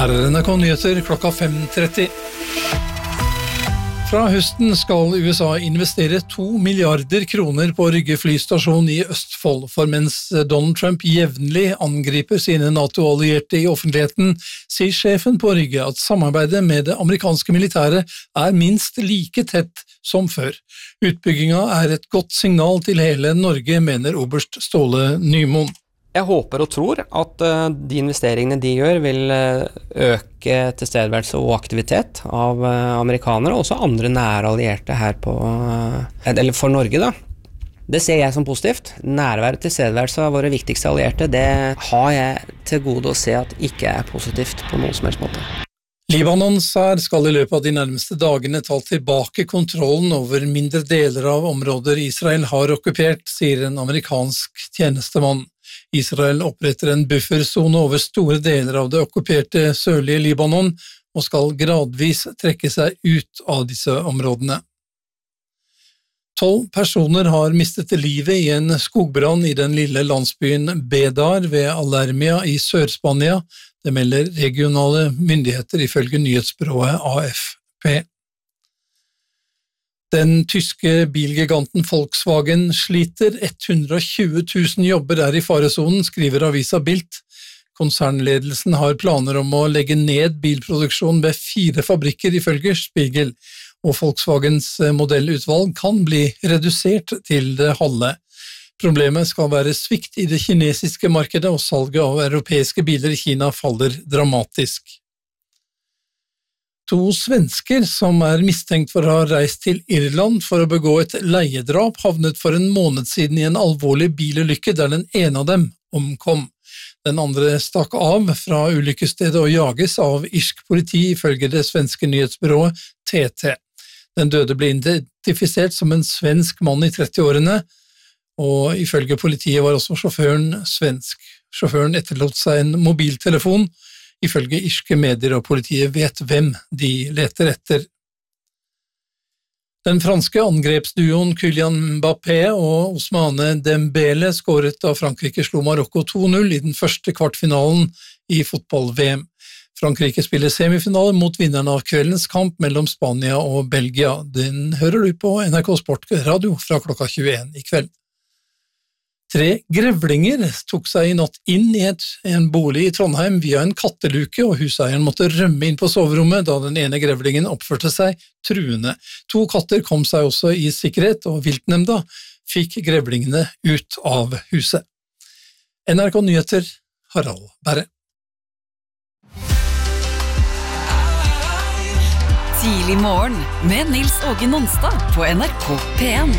Her NRK Nyheter klokka 5:30. Fra høsten skal USA investere 2 milliarder kroner på Rygge flystasjon i Østfold, for mens Donald Trump jevnlig angriper sine NATO-allierte i offentligheten, sier sjefen på Rygge at samarbeidet med det amerikanske militæret er minst like tett som før. Utbygginga er et godt signal til hele Norge, mener oberst Ståle Nymoen. Jeg håper og tror at de investeringene de gjør vil øke tilstedeværelse og aktivitet av amerikanere, og også andre nære allierte her eller for Norge da. Det ser jeg som positivt. Nærvær og tilstedeværelse av våre viktigste allierte, det har jeg til gode å se at ikke er positivt på noen som helst måte. Libanons hær skal i løpet av de nærmeste dagene ta tilbake kontrollen over mindre deler av områder Israel har okkupert, sier en amerikansk tjenestemann. Israel oppretter en buffersone over store deler av det okkuperte sørlige Libanon og skal gradvis trekke seg ut av disse områdene. 12 personer har mistet livet i en skogbrann i den lille landsbyen Bedar ved Alermia i Sør-Spania. Det melder regionale myndigheter ifølge nyhetsbyrået AFP. Den tyske bilgiganten Volkswagen sliter. 120 000 jobber er i faresonen, skriver avisa Bild. Konsernledelsen har planer om å legge ned bilproduksjon ved 4 fabrikker ifølge Spiegel, og Volkswagens modellutvalg kan bli redusert til det halve. Problemet skal være svikt i det kinesiske markedet, og salget av europeiske biler i Kina faller dramatisk. 2 svensker som er mistenkt for å ha reist til Irland for å begå et leiedrap, havnet for en måned siden i en alvorlig bilulykke der den ene av dem omkom. Den andre stakk av fra ulykkesstedet og jages av irsk politi ifølge det svenske nyhetsbyrået TT. Den døde ble identifisert som en svensk mann i 30-årene, og ifølge politiet var også sjåføren svensk. Sjåføren etterlot seg en mobiltelefon. Ifølge irske medier og politiet vet hvem de leter etter. Den franske angrepsduoen Kylian Mbappé og Ousmane Dembélé skåret da Frankrike slo Marokko 2-0 i den første kvartfinalen i fotball-VM. Frankrike spiller semifinale mot vinneren av kveldens kamp mellom Spania og Belgia. Den hører du på NRK Sport Radio fra klokka 21 i kveld. 3 grevlinger tok seg i natt inn i en bolig i Trondheim via en katteluke, og huseieren måtte rømme inn på soverommet da den ene grevlingen oppførte seg truende. 2 katter kom seg også i sikkerhet, og viltnemnda fikk grevlingene ut av huset. NRK Nyheter, Harald Berre. Tidlig morgen med Nils Åge Nonstad på NRK P1.